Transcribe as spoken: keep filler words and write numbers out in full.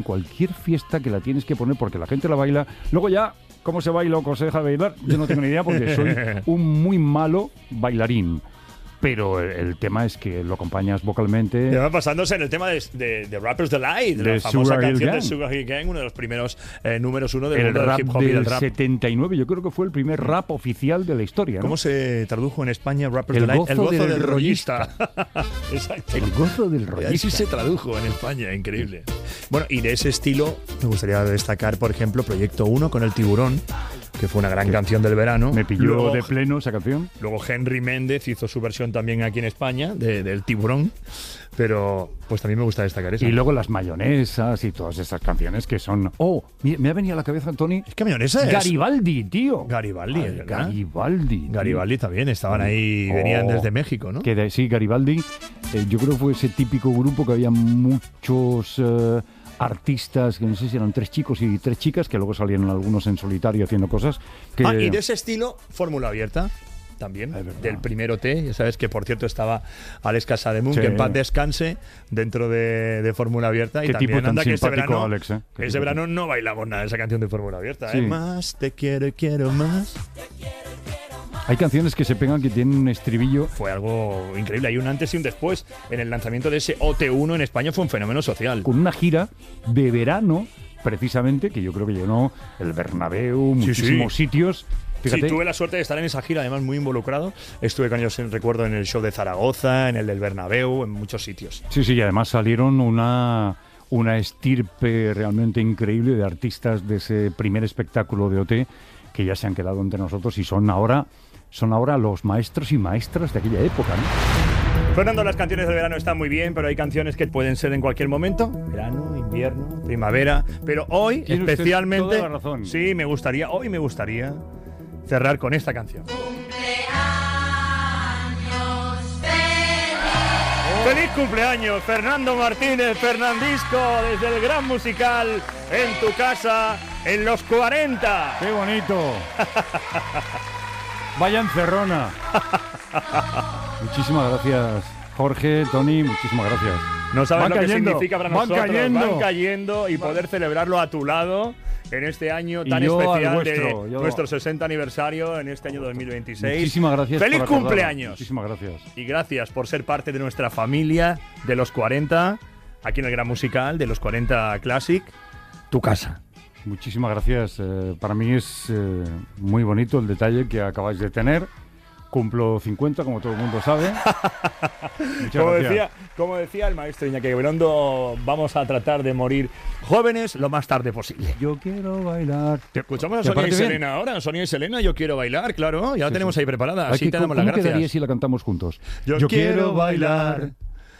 Cualquier fiesta que la tienes que poner porque la gente la baila. Luego ya, ¿cómo se baila o cómo se deja de bailar? Yo no tengo ni idea porque soy un muy malo bailarín. Pero el, el tema es que lo acompañas vocalmente. Y va pasándose en el tema de, de, de Rappers Delight, de la famosa Sugar Hill canción Gang. de Sugar Hill Gang, uno de los primeros eh, números uno del El mundo del rap hip hop y del del rap. setenta y nueve, yo creo que fue el primer rap oficial de la historia, ¿no? ¿Cómo se tradujo en España Rappers El Delight? gozo El gozo del del rollista. Exacto. El gozo del rollista. Así se tradujo en España, increíble. Bueno, y de ese estilo me gustaría destacar, por ejemplo, Proyecto uno con El Tiburón, que fue una gran que canción del verano. Me pilló luego, de pleno esa canción. Luego Henry Méndez hizo su versión también aquí en España, de, del Tiburón, pero pues también me gusta destacar esa. Y luego las mayonesas y todas esas canciones que son... Oh, me, me ha venido a la cabeza, Tony. ¿Qué mayonesa es? Garibaldi, tío. Garibaldi, Ay, ¿verdad? Garibaldi. tío. Garibaldi también, estaban ahí, Oh, venían desde México, ¿no? Que de, sí, Garibaldi. Eh, yo creo que fue ese típico grupo que había muchos... Eh, artistas, que no sé si eran tres chicos y tres chicas, que luego salían algunos en solitario haciendo cosas. Que... Ah, y de ese estilo, Fórmula Abierta, también, Es del primero T, ya sabes que por cierto estaba Alex Casademun, Sí. que en paz descanse, dentro de, de Fórmula Abierta. Y Qué también tipo tan anda que ese simpático, verano, Alex, ¿eh? Qué ese tipo verano no bailamos nada de esa canción de Fórmula Abierta. Sí. ¿eh? Más te quiero y quiero más. Hay canciones que se pegan que tienen un estribillo. Fue algo increíble, hay un antes y un después. En el lanzamiento de ese O T uno en España fue un fenómeno social. Con una gira de verano, precisamente, que yo creo que llenó el Bernabéu, Sí, muchísimos sí. sitios. Fíjate, Sí, tuve la suerte de estar en esa gira, además muy involucrado. Estuve con ellos, en, recuerdo, en el show de Zaragoza, en el del Bernabéu, en muchos sitios. sí, sí, y además salieron una, una estirpe realmente increíble de artistas de ese primer espectáculo de O T que ya se han quedado entre nosotros y son ahora, son ahora los maestros y maestras de aquella época, ¿no? Fernando, las canciones del verano están muy bien, pero hay canciones que pueden ser en cualquier momento. Verano, invierno, primavera. Pero hoy, Tiene usted especialmente... toda la razón. Sí, me gustaría, hoy me gustaría cerrar con esta canción. ¡Feliz cumpleaños, Fernando Martínez Fernandisco, desde el gran musical en tu casa, en los cuarenta! ¡Qué bonito! Vaya encerrona. Muchísimas gracias, Jorge, Tony, muchísimas gracias. No sabes Van lo que cayendo, significa para van nosotros. cayendo. Van cayendo y poder celebrarlo a tu lado en este año Y tan yo al especial vuestro, de yo- nuestro sesenta aniversario en este año dos mil veintiséis. Muchísimas gracias. ¡Feliz por acordaros. cumpleaños! Muchísimas gracias. Y gracias por ser parte de nuestra familia de los cuarenta, aquí en el Gran Musical, de los cuarenta Classic, tu casa. Muchísimas gracias. Eh, para mí es eh, muy bonito el detalle que acabáis de tener. Cumplo cincuenta, como todo el mundo sabe. Muchas Como gracias. decía, como decía el maestro Iñaki Gabilondo, vamos a tratar de morir jóvenes lo más tarde posible. Yo quiero bailar. Te escuchamos a ¿Te Sonia y parece bien? Selena ahora. Sonia y Selena, yo quiero bailar, claro. Ya la Sí, tenemos sí. ahí preparada. Hay Así que- te damos ¿Cómo las quedaría gracias. si la cantamos juntos? Yo quiero bailar